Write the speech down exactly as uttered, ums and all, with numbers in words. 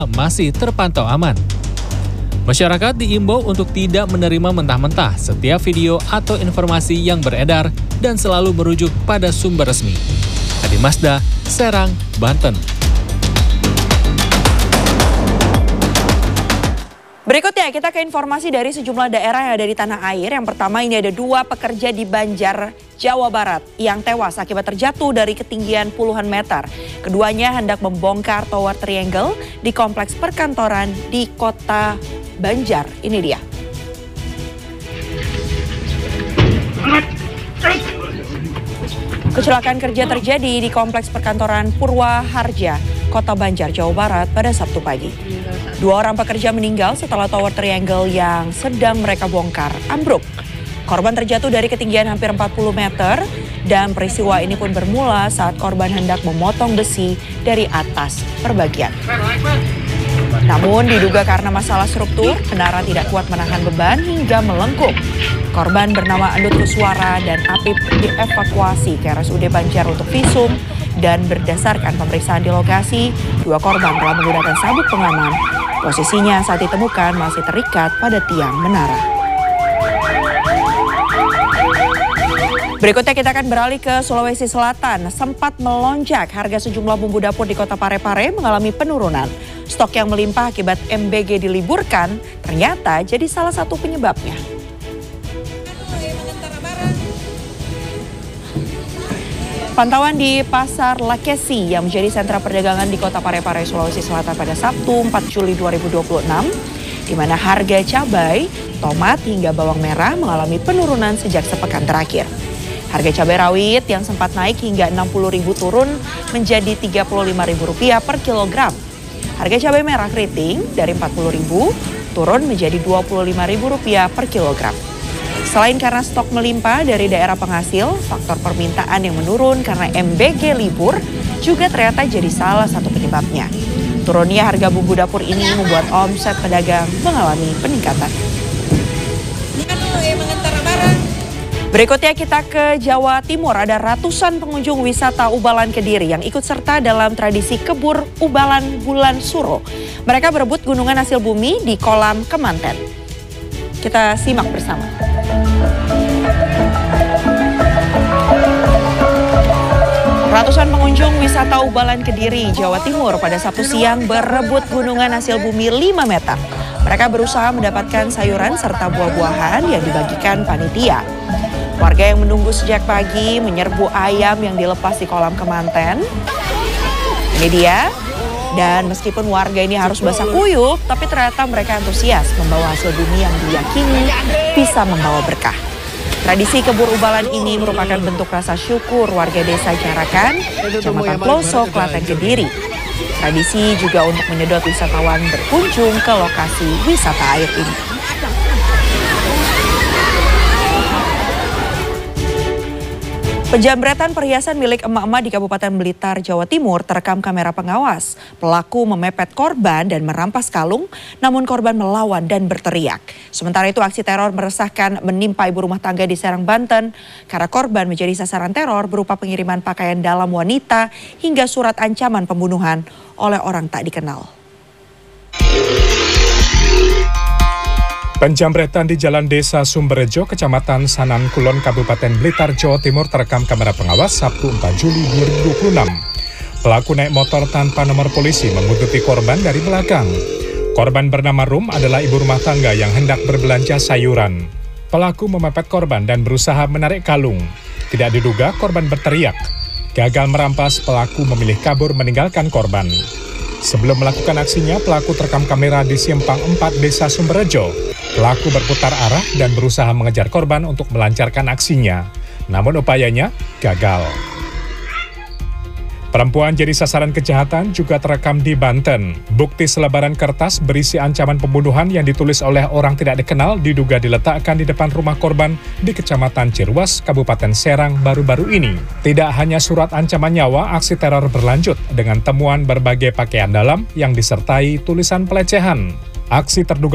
masih terpantau aman. Masyarakat diimbau untuk tidak menerima mentah-mentah setiap video atau informasi yang beredar dan selalu merujuk pada sumber resmi. Adi Mazda, Serang, Banten. Berikutnya kita ke informasi dari sejumlah daerah yang ada di tanah air. Yang pertama, ini ada dua pekerja di Banjar, Jawa Barat yang tewas akibat terjatuh dari ketinggian puluhan meter. Keduanya hendak membongkar tower triangle di kompleks perkantoran di kota Banjar. Ini dia. Kecelakaan kerja terjadi di kompleks perkantoran Purwaharja, Kota Banjar, Jawa Barat pada Sabtu pagi. Dua orang pekerja meninggal setelah tower triangle yang sedang mereka bongkar ambruk. Korban terjatuh dari ketinggian hampir empat puluh meter dan peristiwa ini pun bermula saat korban hendak memotong besi dari atas perbagian. Namun diduga karena masalah struktur, menara tidak kuat menahan beban hingga melengkung. Korban bernama Andut Kuswara dan Apip dievakuasi ke R S U D Banjar untuk visum dan berdasarkan pemeriksaan di lokasi, dua korban telah menggunakan sabuk pengaman. Posisinya saat ditemukan masih terikat pada tiang menara. Berikutnya kita akan beralih ke Sulawesi Selatan. Sempat melonjak harga sejumlah bumbu dapur di kota Parepare mengalami penurunan. Stok yang melimpah akibat M B G diliburkan ternyata jadi salah satu penyebabnya. Pantauan di Pasar Lakesi yang menjadi sentra perdagangan di kota Parepare, Sulawesi Selatan pada Sabtu empat Juli dua ribu dua puluh enam, di mana harga cabai, tomat hingga bawang merah mengalami penurunan sejak sepekan terakhir. Harga cabai rawit yang sempat naik hingga enam puluh ribu rupiah turun menjadi tiga puluh lima ribu rupiah per kilogram. Harga cabai merah keriting dari empat puluh ribu rupiah turun menjadi dua puluh lima ribu rupiah per kilogram. Selain karena stok melimpah dari daerah penghasil, faktor permintaan yang menurun karena M B G libur juga ternyata jadi salah satu penyebabnya. Turunnya harga bumbu dapur ini membuat omset pedagang mengalami peningkatan. Berikutnya kita ke Jawa Timur. Ada ratusan pengunjung wisata Ubalan Kediri yang ikut serta dalam tradisi kebur Ubalan Bulan Suro. Mereka berebut gunungan hasil bumi di kolam Kemanten. Kita simak bersama. Ratusan pengunjung wisata Ubalan Kediri, Jawa Timur pada Sabtu siang berebut gunungan hasil bumi lima meter. Mereka berusaha mendapatkan sayuran serta buah-buahan yang dibagikan panitia. Warga yang menunggu sejak pagi menyerbu ayam yang dilepas di kolam Kemanten. Ini dia. Dan meskipun warga ini harus basah kuyup, tapi ternyata mereka antusias membawa hasil bumi yang diyakini bisa membawa berkah. Tradisi kebur ubalan ini merupakan bentuk rasa syukur warga desa Jarakan, Kecamatan Ploso, Klaten Kediri. Tradisi juga untuk menyedot wisatawan berkunjung ke lokasi wisata air ini. Penjamretan perhiasan milik emak-emak di Kabupaten Blitar, Jawa Timur terekam kamera pengawas. Pelaku memepet korban dan merampas kalung, namun korban melawan dan berteriak. Sementara itu aksi teror meresahkan menimpa ibu rumah tangga di Serang, Banten karena korban menjadi sasaran teror berupa pengiriman pakaian dalam wanita hingga surat ancaman pembunuhan oleh orang tak dikenal. Penjamretan di Jalan Desa Sumberjo, Kecamatan Sanan Kulon, Kabupaten Blitar, Jawa Timur terekam kamera pengawas Sabtu empat Juli dua ribu dua puluh enam. Pelaku naik motor tanpa nomor polisi membuntuti korban dari belakang. Korban bernama Rum adalah ibu rumah tangga yang hendak berbelanja sayuran. Pelaku memepet korban dan berusaha menarik kalung. Tidak diduga korban berteriak. Gagal merampas, pelaku memilih kabur meninggalkan korban. Sebelum melakukan aksinya, pelaku terekam kamera di Simpang empat Desa Sumberjo. Pelaku berputar arah dan berusaha mengejar korban untuk melancarkan aksinya. Namun upayanya gagal. Perempuan jadi sasaran kejahatan juga terekam di Banten. Bukti selebaran kertas berisi ancaman pembunuhan yang ditulis oleh orang tidak dikenal diduga diletakkan di depan rumah korban di Kecamatan Cirwas, Kabupaten Serang baru-baru ini. Tidak hanya surat ancaman nyawa, aksi teror berlanjut dengan temuan berbagai pakaian dalam yang disertai tulisan pelecehan. Aksi terduga